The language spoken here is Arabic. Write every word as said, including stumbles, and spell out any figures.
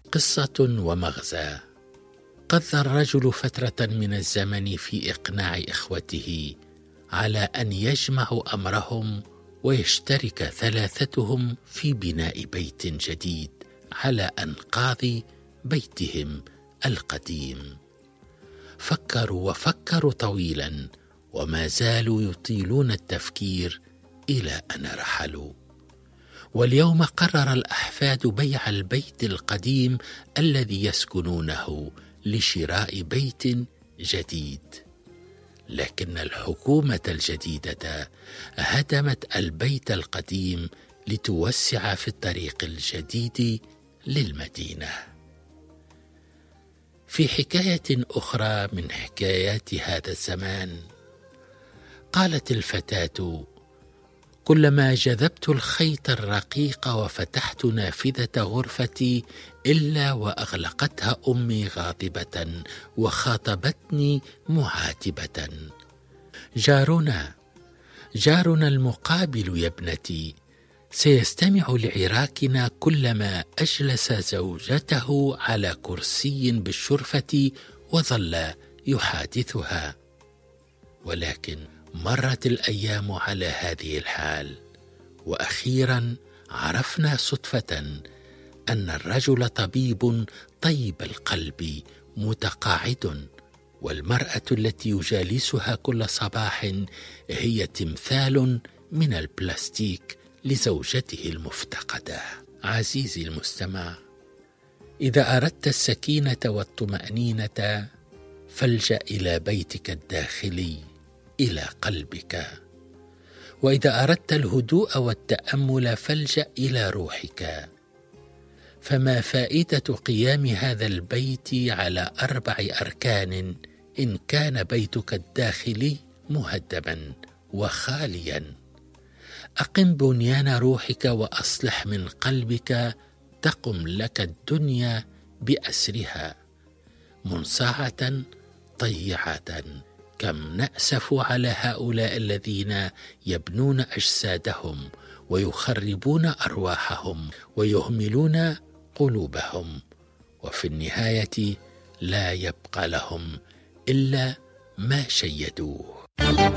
قصة ومغزى. قضى الرجل فترة من الزمن في إقناع إخوته على أن يجمعوا أمرهم ويشترك ثلاثتهم في بناء بيت جديد على أنقاض بيتهم القديم. فكروا وفكروا طويلا، وما زالوا يطيلون التفكير إلى أن رحلوا. واليوم قرر الأحفاد بيع البيت القديم الذي يسكنونه لشراء بيت جديد، لكن الحكومة الجديدة هدمت البيت القديم لتوسع في الطريق الجديد للمدينة. في حكاية أخرى من حكايات هذا الزمان، قالت الفتاة: كلما جذبت الخيط الرقيق وفتحت نافذة غرفتي إلا وأغلقتها أمي غاضبة وخاطبتني معاتبة: جارنا جارنا المقابل يا ابنتي سيستمع لعراكنا كلما أجلس زوجته على كرسي بالشرفة وظل يحادثها. ولكن مرت الأيام على هذه الحال، وأخيرا عرفنا صدفة أن الرجل طبيب طيب القلب متقاعد، والمرأة التي يجالسها كل صباح هي تمثال من البلاستيك لزوجته المفتقدة. عزيزي المستمع، إذا أردت السكينة والطمأنينة فالجأ إلى بيتك الداخلي، إلى قلبك. وإذا أردت الهدوء والتأمل فالجأ إلى روحك. فما فائدة قيام هذا البيت على أربع أركان إن كان بيتك الداخلي مهدما وخاليا؟ أقم بنيان روحك وأصلح من قلبك تقم لك الدنيا بأسرها. منصاعة طيعة، كم نأسف على هؤلاء الذين يبنون أجسادهم ويخربون أرواحهم ويهملون قلوبهم، وفي النهاية لا يبقى لهم إلا ما شيدوه.